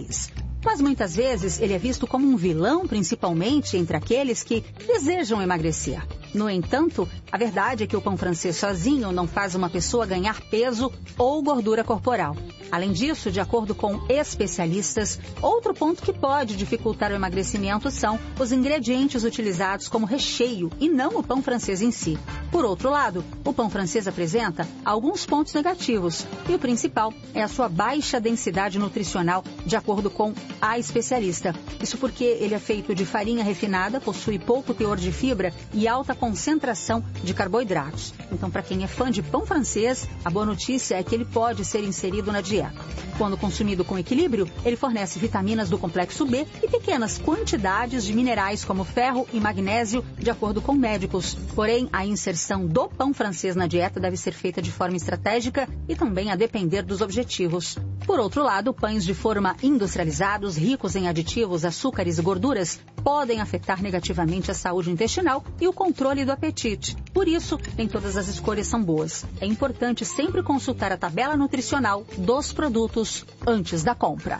país. Mas muitas vezes ele é visto como um vilão, principalmente entre aqueles que desejam emagrecer. No entanto, a verdade é que o pão francês sozinho não faz uma pessoa ganhar peso ou gordura corporal. Além disso, de acordo com especialistas, outro ponto que pode dificultar o emagrecimento são os ingredientes utilizados como recheio e não o pão francês em si. Por outro lado, o pão francês apresenta alguns pontos negativos e o principal é a sua baixa densidade nutricional, de acordo com a especialista. Isso porque ele é feito de farinha refinada, possui pouco teor de fibra e alta concentração de carboidratos. Então, para quem é fã de pão francês, a boa notícia é que ele pode ser inserido na dieta. Quando consumido com equilíbrio, ele fornece vitaminas do complexo B e pequenas quantidades de minerais como ferro e magnésio, de acordo com médicos. Porém, a inserção do pão francês na dieta deve ser feita de forma estratégica e também a depender dos objetivos. Por outro lado, pães de forma industrializados, ricos em aditivos, açúcares e gorduras, podem afetar negativamente a saúde intestinal e o controle do apetite. Por isso, nem todas as escolhas são boas. É importante sempre consultar a tabela nutricional dos produtos antes da compra.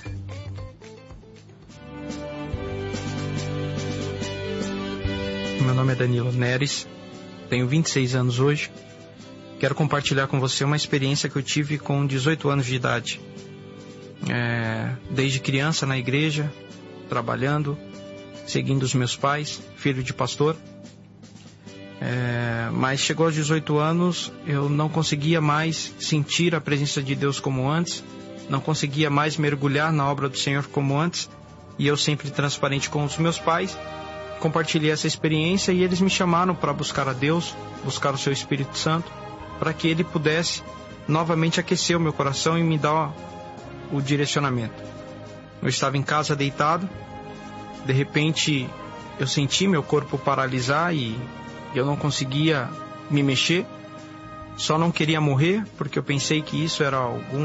Meu nome é Danilo Neres, tenho 26 anos hoje. Quero compartilhar com você uma experiência que eu tive com 18 anos de idade. Desde criança na igreja, trabalhando, seguindo os meus pais, filho de pastor. Mas chegou aos 18 anos, eu não conseguia mais sentir a presença de Deus como antes, não conseguia mais mergulhar na obra do Senhor como antes, e eu sempre transparente com os meus pais, compartilhei essa experiência e eles me chamaram para buscar a Deus, buscar o seu Espírito Santo, para que Ele pudesse novamente aquecer o meu coração e me dar o direcionamento. Eu estava em casa deitado, de repente eu senti meu corpo paralisar e eu não conseguia me mexer, só não queria morrer, porque eu pensei que isso era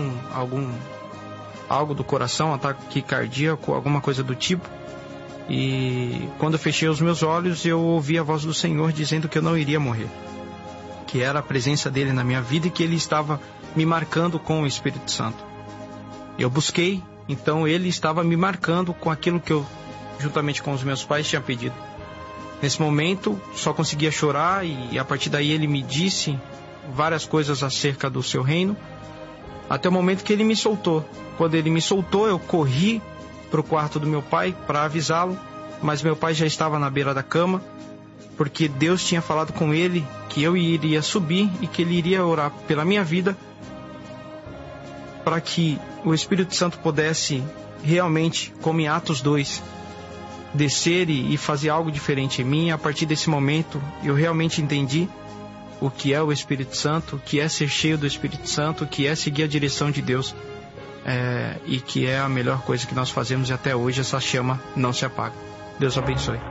algo do coração, ataque cardíaco, alguma coisa do tipo. E quando eu fechei os meus olhos, eu ouvi a voz do Senhor dizendo que eu não iria morrer, que era a presença dele na minha vida e que ele estava me marcando com o Espírito Santo. Eu busquei, então ele estava me marcando com aquilo que eu, juntamente com os meus pais, tinha pedido. Nesse momento, só conseguia chorar e a partir daí ele me disse várias coisas acerca do seu reino, até o momento que ele me soltou. Quando ele me soltou, eu corri para o quarto do meu pai para avisá-lo, mas meu pai já estava na beira da cama, porque Deus tinha falado com ele que eu iria subir e que ele iria orar pela minha vida, para que o Espírito Santo pudesse realmente, como em Atos 2, descer e fazer algo diferente em mim. A partir desse momento, eu realmente entendi o que é o Espírito Santo, o que é ser cheio do Espírito Santo, o que é seguir a direção de Deus, e que é a melhor coisa que nós fazemos e até hoje essa chama não se apaga. Deus abençoe.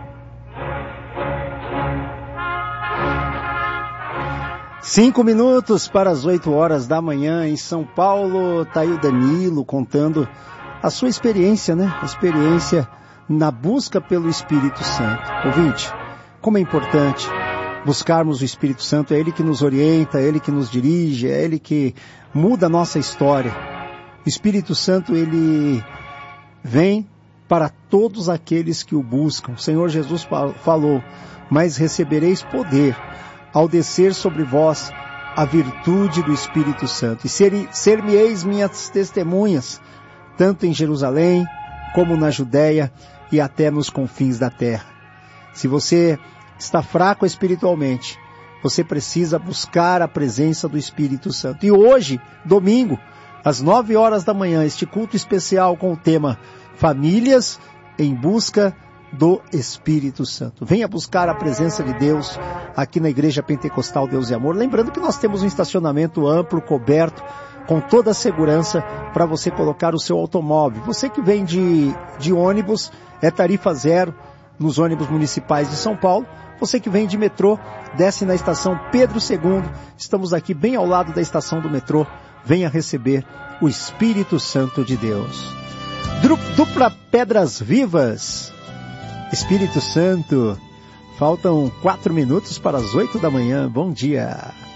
5 minutos para as 8 horas da manhã em São Paulo. Tá aí o Danilo contando a sua experiência, né? A experiência na busca pelo Espírito Santo. Ouvinte, como é importante buscarmos o Espírito Santo. É Ele que nos orienta, é Ele que nos dirige, é Ele que muda a nossa história. O Espírito Santo, Ele vem para todos aqueles que o buscam. O Senhor Jesus falou, mas recebereis poder ao descer sobre vós a virtude do Espírito Santo. E ser-me-eis minhas testemunhas, tanto em Jerusalém, como na Judéia e até nos confins da terra. Se você está fraco espiritualmente, você precisa buscar a presença do Espírito Santo. E hoje, domingo, às 9 horas da manhã, este culto especial com o tema Famílias em Busca do Espírito Santo. Venha buscar a presença de Deus aqui na Igreja Pentecostal Deus e Amor. Lembrando que nós temos um estacionamento amplo, coberto, com toda a segurança para você colocar o seu automóvel. Você que vem de ônibus, é tarifa zero nos ônibus municipais de São Paulo. Você que vem de metrô, desce na estação Pedro II. Estamos aqui bem ao lado da estação do metrô. Venha receber o Espírito Santo de Deus. Dupla Pedras Vivas. Espírito Santo, faltam 4 minutos para as 8 da manhã. Bom dia.